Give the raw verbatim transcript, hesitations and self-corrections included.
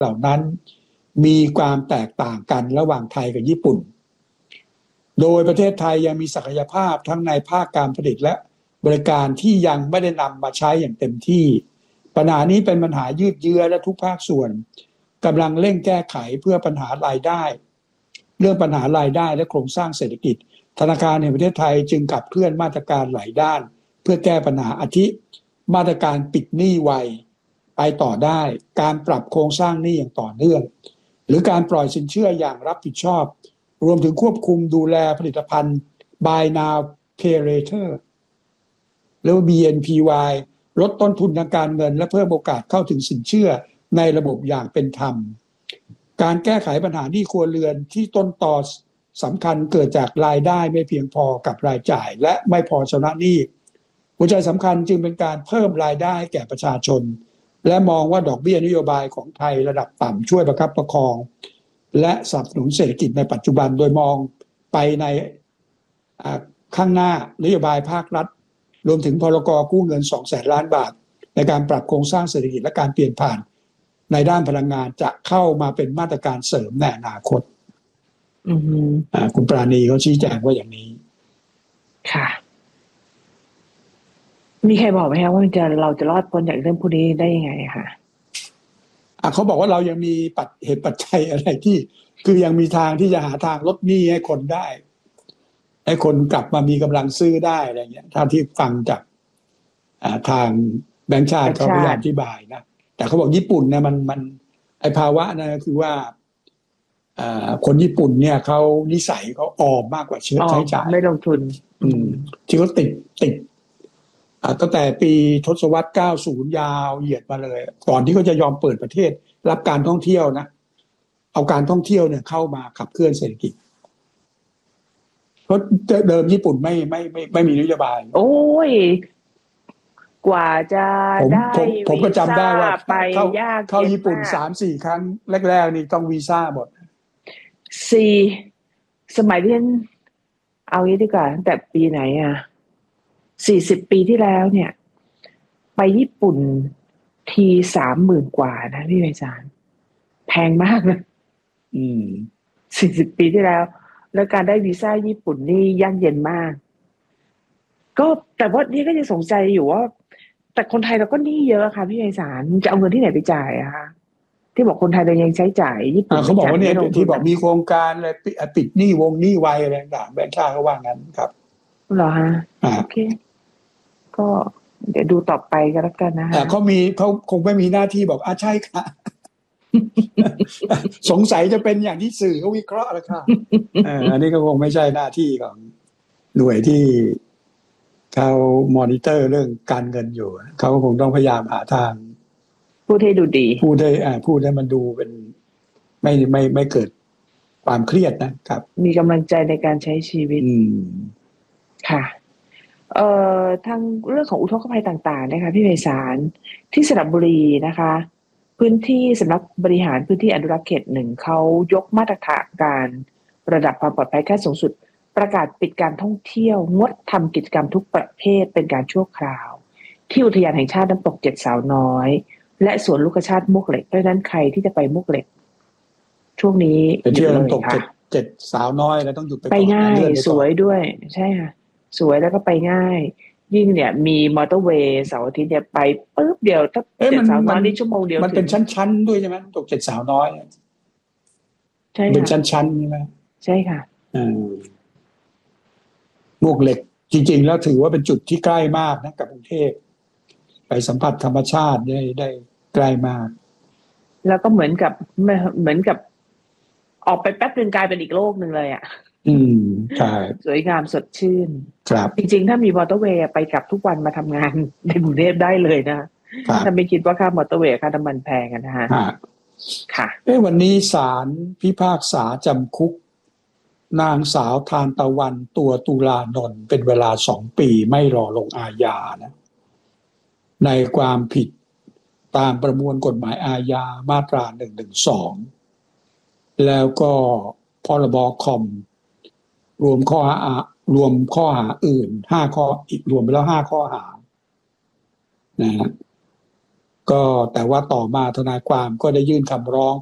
เหล่านั้นมีความแตกต่างกันระหว่างไทยกับญี่ปุ่นโดยประเทศไทยยังมีศักยภาพทั้งในภาคการผลิตและบริการที่ยังไม่ได้นำมาใช้อย่างเต็มที่ปัญหานี้เป็นปัญหายืดเยื้อและทุกภาคส่วนกำลังเร่งแก้ไขเพื่อปัญหารายได้เรื่องปัญหารายได้และโครงสร้างเศรษฐกิจธนาคารแห่งประเทศไทยจึงขับเคลื่อนมาตรการหลายด้านเพื่อแก้ปัญหาอาทิมาตรการปิดหนี้ไวไปต่อได้การปรับโครงสร้างหนี้อย่างต่อเนื่องหรือการปล่อยสินเชื่ออย่างรับผิดชอบรวมถึงควบคุมดูแลผลิตภัณฑ์ Buy Now Pay Later หรือ บี เอ็น พี วาย ลดต้นทุนทางการเงินและเพิ่มโอกาสเข้าถึงสินเชื่อในระบบอย่างเป็นธรรมการแก้ไขปัญหาหนี้ครัวเรือนที่ต้นตอสำคัญเกิดจากรายได้ไม่เพียงพอกับรายจ่ายและไม่พอชำระหนี้หัวใจสำคัญจึงเป็นการเพิ่มรายได้แก่ประชาชนและมองว่าดอกเบี้ยนโยบายของไทยระดับต่ำช่วยประคับประคองและสนับสนุนเศรษฐกิจในปัจจุบันโดยมองไปในข้างหน้านโยบายภาครัฐรวมถึงพรก.กู้เงิน สองแสน ล้านบาทในการปรับโครงสร้างเศรษฐกิจและการเปลี่ยนผ่านในด้านพลังงานจะเข้ามาเป็นมาตรการเสริมในอนาคตอือฮึอ่าคุณปราณีเขาชี้แจงว่าอย่างนี้ค่ะมีใครบอกไหมคะว่าจะเราจะรอดพ้นจากเรื่องพวกนี้ได้ยังไงคะอ่ะเขาบอกว่าเรายังมีปัจเหตุปัจจัยอะไรที่คือยังมีทางที่จะหาทางลดหนี้ให้คนได้ให้คนกลับมามีกำลังซื้อได้อะไรเงี้ยถ้าที่ฟังจากอ่าทางแบงก์ชาติเขาพยายามอธิบายนะแต่เขาบอกญี่ปุ่นเนี่ยมันมันไอภาวะนะคือว่าอ่าคนญี่ปุ่นเนี่ยเขานิสัยเขาออมมากกว่าเชื้อใช้จ่ายไม่ลงทุนอืมที่เขาติดติดอ่าตั้งแต่ปีทศวรรษเก้าสิบยาวเหยียดมาเลยก่อนที่เขาจะยอมเปิดประเทศรับการท่องเที่ยวนะเอาการท่องเที่ยวเนี่ยเข้ามาขับเคลื่อนเศรษฐกิจเพราะเดิมญี่ปุ่นไม่ไม่ไม่ไม่มีนโยบายโอ้ยกว่าจะได้ผมผมก็จำได้ว่าไปยากเข้าญี่ปุ่น สามสี่ ครั้งแรกๆนี่ต้องวีซ่าหมดสี่สมัยที่ฉันเอางี้ดีกว่าตั้งแต่ปีไหนอ่ะสี่สิบปีที่แล้วเนี่ยไปญี่ปุ่นทีสามหมื่นกว่านะพี่ไพศาลแพงมากเลยอืมสี่สิบปีที่แล้วแล้วการได้วีซ่าญี่ปุ่นนี่ยากเย็นมากก็แต่ว่านี่ก็ยังสงสัยอยู่ว่าแต่คนไทยเราก็หนี้เยอะค่ะพี่ไพศาลจะเอาเงินที่ไหนไปจ่ายอะคะที่บอกคนไทยเรายังใช้จ่ายญี่ปุ่นเขาบอกว่าเนี่ยที่บอกมีโครงการอะไรปิดหนี้วงหนี้ไวอะไรต่างๆแบงค์ชาติเขาว่างั้นครับเหรอฮะโอเคก็เดี๋ยวดูต่อไปกันแล้วกันนะฮะเขามีเขาคงไม่มีหน้าที่บอกอ่ะใช่ค่ะสงสัยจะเป็นอย่างที่สื่อเขาวิเคราะห์แล้วค่ะอันนี้ก็คงไม่ใช่หน้าที่ของหน่วยที่เขามอนิเตอร์เรื่องการเงินอยู่เขาคงต้องพยายามหาทางพูดให้ดูดีพูดให้อ่าพูดให้มันดูเป็นไม่ไม่ไม่เกิดความเครียดนะครับมีกำลังใจในการใช้ชีวิตค่ะเอ่อทางเรื่องของอุทกภัยต่างๆนะคะพี่ไพศาลที่สระบุรีนะคะพื้นที่สำนักบริหารพื้นที่อนุรักษ์เขตหนึ่งเขายกมาตรฐานการระดับความปลอดภัยขั้นสูงสุดประกาศปิดการท่องเที่ยวงดทำกิจกรรมทุกประเภทเป็นการชั่วคราวที่อุทยานแห่งชาติน้ำตกเจ็ดสาวน้อยและสวนลูกชาติมวกเหล็กเพราะฉะนั้นใครที่จะไปมวกเหล็กช่วงนี้ไปเที่ยวน้ำตกเจ็ดเจ็ดสาวน้อยแล้วต้องหยุดไปไปง่ายสวยด้วยใช่ค่ะสวยแล้วก็ไปง่ายยิ่งเนี่ยมีมอเตอร์เวย์เสาร์อาทิตย์เนี่ยไปปุ๊บเดียวถ้าเจ็ดสาวน้อยนี่ชั่วโมงเดียวมันเป็นชั้นๆด้วยใช่ไหมตกเจ็ดสาวน้อยใช่ค่ะเป็นชั้นๆใช่ไหมใช่ค่ะอ่าหมวกเหล็กจริงๆแล้วถือว่าเป็นจุดที่ใกล้มากนะกับกรุงเทพไปสัมผัสธรรมชาติได้ได้ใกล้มากแล้วก็เหมือนกับเหมือนกับออกไปแป๊บนึงกลายเป็นอีกโลกนึงเลยอ่ะอืมใช่สวยงามสดชื่นครับจริงๆถ้ามีมอเตอร์เวย์ไปกลับทุกวันมาทำงานในกรุงเทพได้เลยนะถ้าไม่คิดว่าค่ามอเตอร์เวย์ค่าน้ำมันแพงกันนะฮะค่ะเอ้วันนี้ศาลพิพากษาจำคุกนางสาวทานตะวันตัวตุลานนท์เป็นเวลาสองปีไม่รอลงอาญานะในความผิดตามประมวลกฎหมายอาญามาตราหนึ่งหนึ่งสองแล้วก็พรบคอมรวมข้อหารวมข้อหาอื่นห้าข้ออีกรวมไปแล้วห้าข้อหานะฮะก็แต่ว่าต่อมาทนายความก็ได้ยื่นคำร้อง